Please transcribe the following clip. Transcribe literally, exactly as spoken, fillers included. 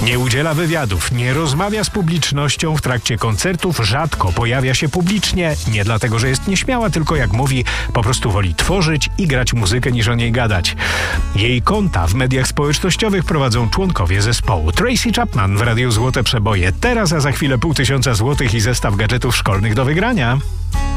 Nie udziela wywiadów, nie rozmawia z publicznością w trakcie koncertów, rzadko pojawia się publicznie, nie dlatego, że jest nieśmiała, tylko jak mówi, po prostu woli tworzyć i grać muzykę niż o niej gadać. Jej konta w mediach społecznościowych prowadzą członkowie zespołu. Tracy Chapman w Radiu Złote Przeboje. Teraz, a za chwilę pół tysiąca złotych i zestaw gadżetów szkolnych do wygrania.